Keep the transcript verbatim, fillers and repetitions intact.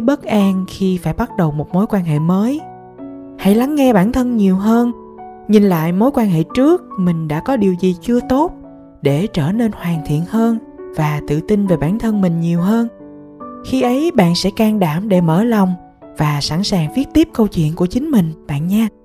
bất an khi phải bắt đầu một mối quan hệ mới. Hãy lắng nghe bản thân nhiều hơn, nhìn lại mối quan hệ trước mình đã có điều gì chưa tốt để trở nên hoàn thiện hơn và tự tin về bản thân mình nhiều hơn. Khi ấy bạn sẽ can đảm để mở lòng và sẵn sàng viết tiếp câu chuyện của chính mình bạn nha.